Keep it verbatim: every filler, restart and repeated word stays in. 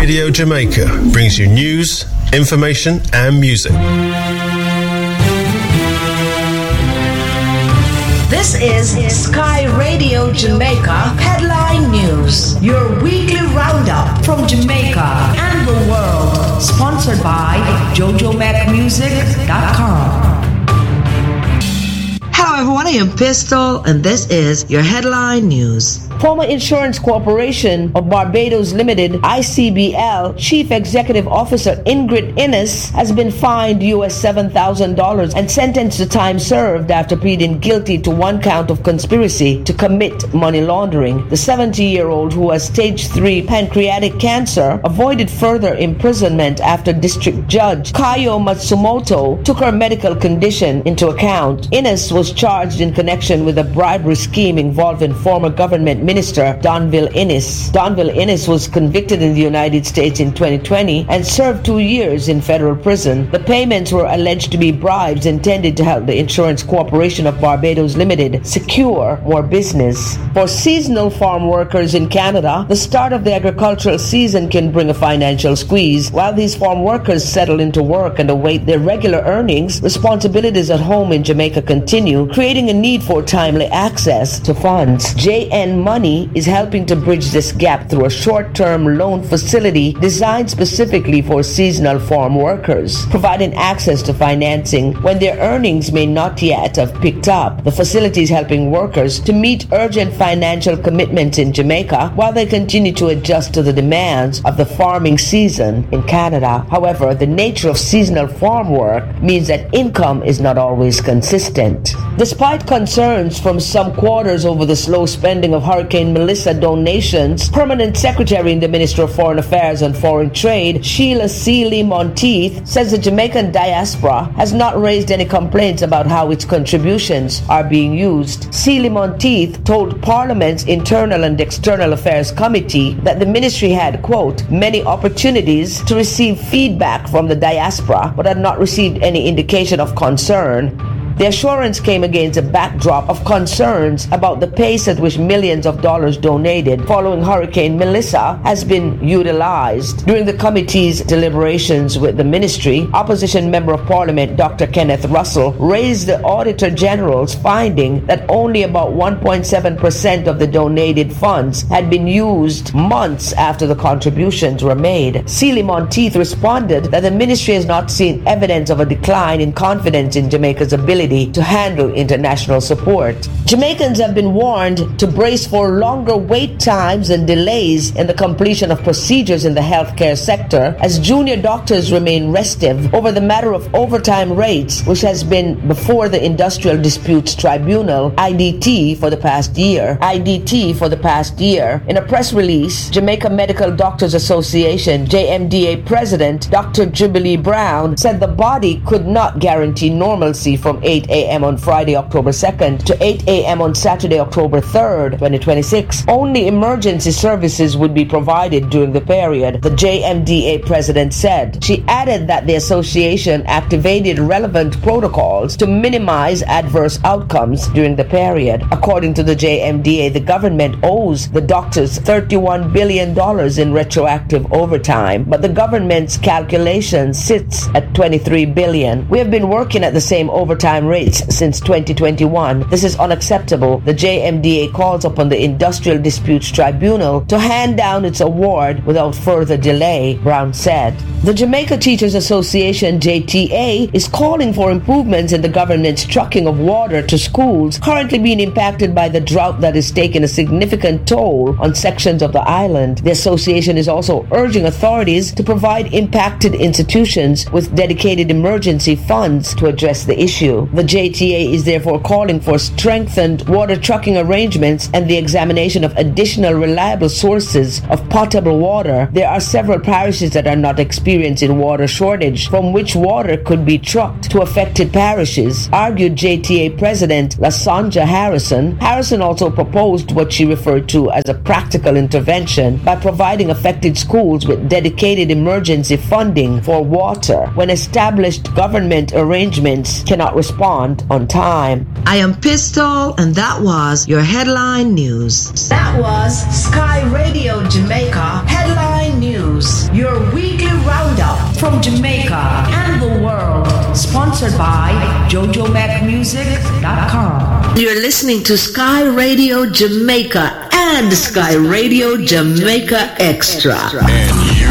Radio Jamaica brings you news, information, and music. This is Sky Radio Jamaica Headline News, your weekly roundup from Jamaica and the world, sponsored by Jojo Mac Music dot com. Hello everyone, I am Pistol, and this is your Headline News. Former Insurance Corporation of Barbados Limited, I C B L, Chief Executive Officer Ingrid Innes has been fined U S seven thousand dollars and sentenced to time served after pleading guilty to one count of conspiracy to commit money laundering. The seventy-year-old, who has stage three pancreatic cancer, avoided further imprisonment after District Judge Kayo Matsumoto took her medical condition into account. Innes was charged in connection with a bribery scheme involving former government Minister Donville Innes. Donville Innes was convicted in the United States in twenty twenty and served two years in federal prison. The payments were alleged to be bribes intended to help the Insurance Corporation of Barbados Limited secure more business. For seasonal farm workers in Canada, the start of the agricultural season can bring a financial squeeze. While these farm workers settle into work and await their regular earnings, responsibilities at home in Jamaica continue, creating a need for timely access to funds. J N Money is helping to bridge this gap through a short-term loan facility designed specifically for seasonal farm workers, providing access to financing when their earnings may not yet have picked up. The facility is helping workers to meet urgent financial commitments in Jamaica while they continue to adjust to the demands of the farming season in Canada. However, the nature of seasonal farm work means that income is not always consistent. Despite concerns from some quarters over the slow spending of Hurricane Melissa donations, Permanent Secretary in the Ministry of Foreign Affairs and Foreign Trade, Sheila Seeley Monteith, says the Jamaican diaspora has not raised any complaints about how its contributions are being used. Seeley Monteith told Parliament's Internal and External Affairs Committee that the ministry had, quote, many opportunities to receive feedback from the diaspora, but had not received any indication of concern. The assurance came against a backdrop of concerns about the pace at which millions of dollars donated following Hurricane Melissa has been utilized. During the committee's deliberations with the ministry, opposition member of parliament Doctor Kenneth Russell raised the Auditor General's finding that only about one point seven percent of the donated funds had been used months after the contributions were made. Seeley Monteith responded that the ministry has not seen evidence of a decline in confidence in Jamaica's ability to handle international support. Jamaicans have been warned to brace for longer wait times and delays in the completion of procedures in the healthcare sector as junior doctors remain restive over the matter of overtime rates, which has been before the Industrial Disputes Tribunal, I D T, for the past year. I D T for the past year. In a press release, Jamaica Medical Doctors Association, J M D A President Doctor Jubilee Brown said the body could not guarantee normalcy from eight a.m. on Friday, October second to eight a.m. on Saturday, October third, twenty twenty-six. Only emergency services would be provided during the period, the J M D A president said. She added that the association activated relevant protocols to minimize adverse outcomes during the period. According to the J M D A, the government owes the doctors thirty-one billion dollars in retroactive overtime, but the government's calculation sits at twenty-three billion dollars. We have been working at the same overtime rates since twenty twenty-one. This is unacceptable. The J M D A calls upon the Industrial Disputes Tribunal to hand down its award without further delay, Brown said. The Jamaica Teachers Association, J T A, is calling for improvements in the government's trucking of water to schools currently being impacted by the drought that is taking a significant toll on sections of the island. The association is also urging authorities to provide impacted institutions with dedicated emergency funds to address the issue. The J T A is therefore calling for strengthened water trucking arrangements and the examination of additional reliable sources of potable water. There are several parishes that are not experiencing water shortage, from which water could be trucked to affected parishes, argued J T A President Lasanja Harrison. Harrison also proposed what she referred to as a practical intervention by providing affected schools with dedicated emergency funding for water when established government arrangements cannot respond on time. I am Pistol, and that was your headline news. That was Sky Radio Jamaica Headline News. Your from Jamaica and the world. Sponsored by Jojo Mac Music dot com. You're listening to Sky Radio Jamaica and Sky Radio Jamaica Extra. And